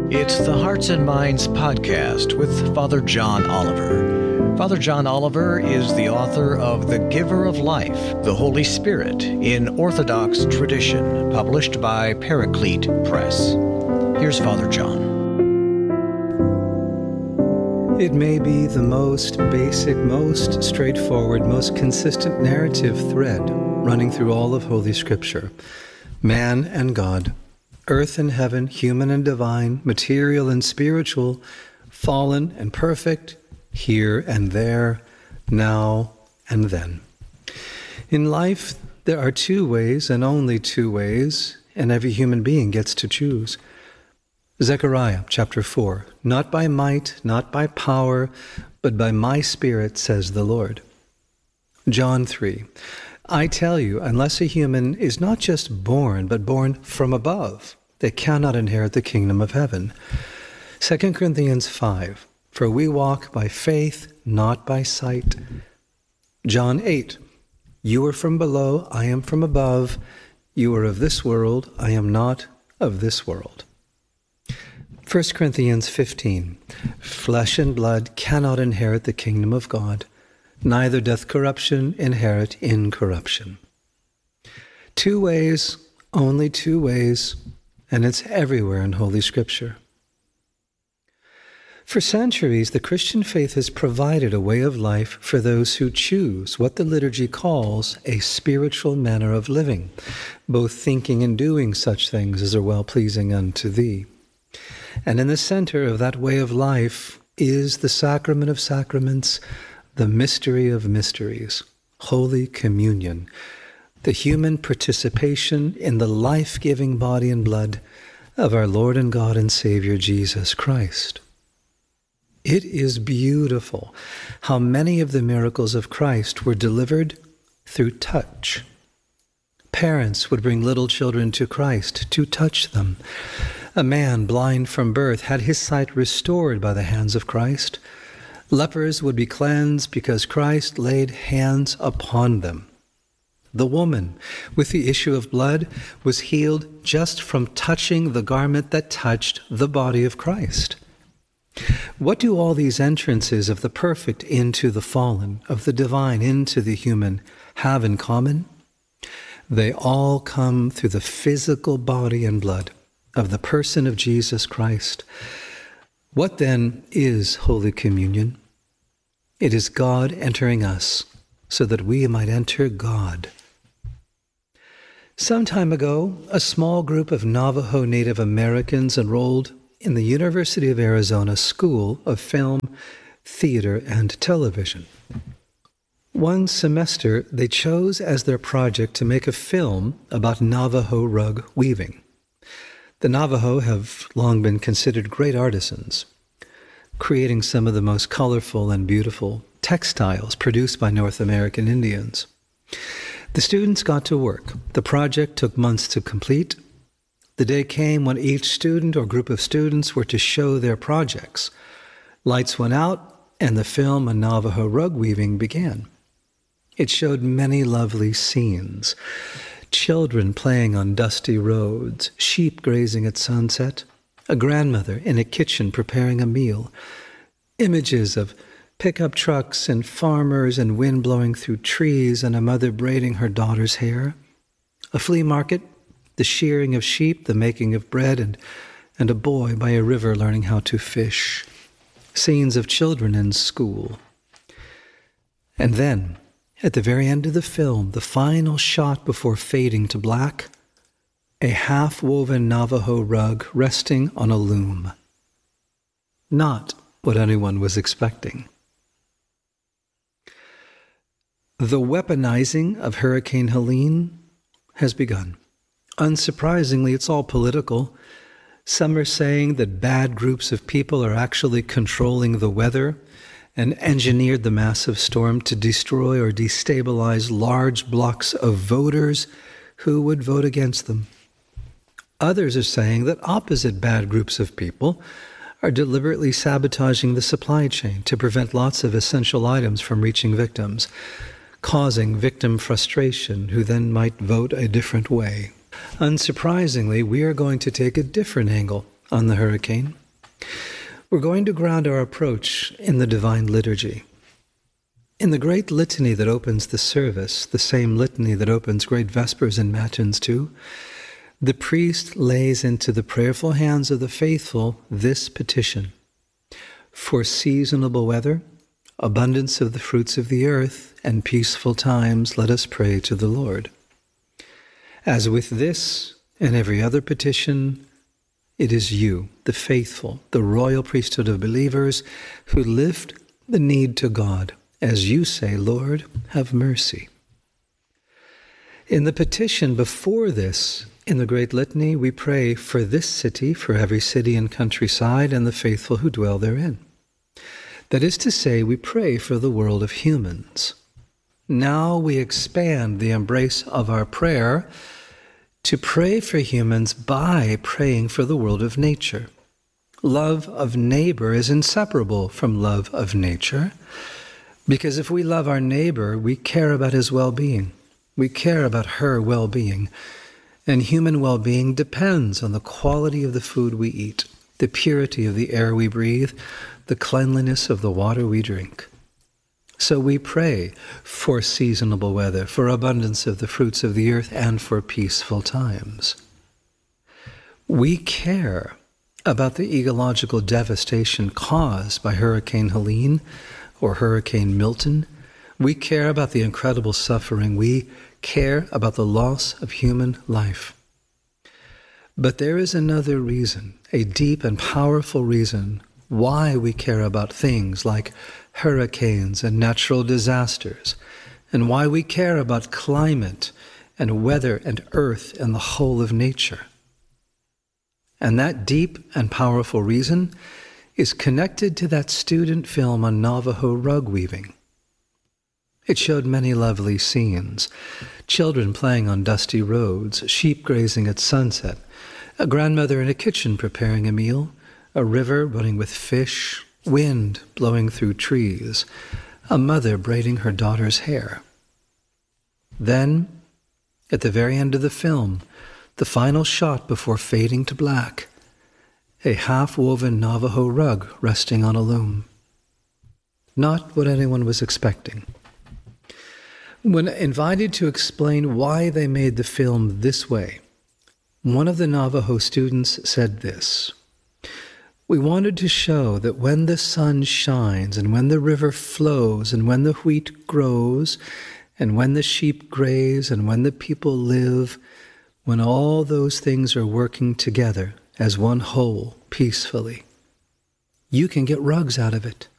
It's the Hearts and Minds podcast with Father John Oliver. Father John Oliver is the author of The Giver of Life, the Holy Spirit in Orthodox Tradition, published by Paraclete Press. Here's Father John. It may be the most basic, most straightforward, most consistent narrative thread running through all of Holy Scripture. Man and God, earth and heaven, human and divine, material and spiritual, fallen and perfect, here and there, now and then. In life, there are two ways and only two ways, and every human being gets to choose. Zechariah chapter 4, not by might, not by power, but by my Spirit, says the Lord. John 3, I tell you, unless a human is not just born, but born from above, they cannot inherit the kingdom of heaven. 2 Corinthians 5, for we walk by faith, not by sight. John 8, you are from below, I am from above. You are of this world, I am not of this world. 1 Corinthians 15, flesh and blood cannot inherit the kingdom of God, neither doth corruption inherit incorruption. Two ways, only two ways, and it's everywhere in Holy Scripture. For centuries, the Christian faith has provided a way of life for those who choose what the liturgy calls a spiritual manner of living, both thinking and doing such things as are well-pleasing unto thee. And in the center of that way of life is the sacrament of sacraments, the mystery of mysteries, Holy Communion, the human participation in the life-giving body and blood of our Lord and God and Savior Jesus Christ. It is beautiful how many of the miracles of Christ were delivered through touch. Parents would bring little children to Christ to touch them. A man blind from birth had his sight restored by the hands of Christ. Lepers would be cleansed because Christ laid hands upon them. The woman with the issue of blood was healed just from touching the garment that touched the body of Christ. What do all these entrances of the perfect into the fallen, of the divine into the human, have in common? They all come through the physical body and blood of the person of Jesus Christ. What then is Holy Communion? It is God entering us so that we might enter God. Some time ago, a small group of Navajo Native Americans enrolled in the University of Arizona School of Film, Theater, and Television. One semester, they chose as their project to make a film about Navajo rug weaving. The Navajo have long been considered great artisans, creating some of the most colorful and beautiful textiles produced by North American Indians. The students got to work. The project took months to complete. The day came when each student or group of students were to show their projects. Lights went out, and the film on Navajo rug weaving began. It showed many lovely scenes. Children playing on dusty roads, sheep grazing at sunset, a grandmother in a kitchen preparing a meal, images of pickup trucks and farmers and wind blowing through trees and a mother braiding her daughter's hair, a flea market, the shearing of sheep, the making of bread, and a boy by a river learning how to fish, scenes of children in school. And then, at the very end of the film, the final shot before fading to black, a half-woven Navajo rug resting on a loom. Not what anyone was expecting. The weaponizing of Hurricane Helene has begun. Unsurprisingly, it's all political. Some are saying that bad groups of people are actually controlling the weather and engineered the massive storm to destroy or destabilize large blocks of voters who would vote against them. Others are saying that opposite bad groups of people are deliberately sabotaging the supply chain to prevent lots of essential items from reaching victims, causing victim frustration, who then might vote a different way. Unsurprisingly, we are going to take a different angle on the hurricane. We're going to ground our approach in the Divine Liturgy. In the great litany that opens the service, the same litany that opens great Vespers and Matins too, the priest lays into the prayerful hands of the faithful this petition: for seasonable weather, abundance of the fruits of the earth, and peaceful times, let us pray to the Lord. As with this and every other petition, it is you, the faithful, the royal priesthood of believers, who lift the need to God, as you say, Lord, have mercy. In the petition before this, in the great litany, we pray for this city, for every city and countryside, and the faithful who dwell therein. That is to say, we pray for the world of humans. Now we expand the embrace of our prayer to pray for humans by praying for the world of nature. Love of neighbor is inseparable from love of nature, because if we love our neighbor, we care about his well-being. We care about her well-being. And human well-being depends on the quality of the food we eat, the purity of the air we breathe, the cleanliness of the water we drink. So we pray for seasonable weather, for abundance of the fruits of the earth, and for peaceful times. We care about the ecological devastation caused by Hurricane Helene or Hurricane Milton. We care about the incredible suffering. We care about the loss of human life. But there is another reason, a deep and powerful reason, why we care about things like hurricanes and natural disasters, and why we care about climate and weather and earth and the whole of nature. And that deep and powerful reason is connected to that student film on Navajo rug weaving. It showed many lovely scenes: children playing on dusty roads, sheep grazing at sunset, a grandmother in a kitchen preparing a meal, a river running with fish, wind blowing through trees, a mother braiding her daughter's hair. Then, at the very end of the film, the final shot before fading to black, a half-woven Navajo rug resting on a loom. Not what anyone was expecting. When invited to explain why they made the film this way, one of the Navajo students said this: "We wanted to show that when the sun shines, and when the river flows, and when the wheat grows, and when the sheep graze, and when the people live, when all those things are working together as one whole peacefully, you can get rugs out of it.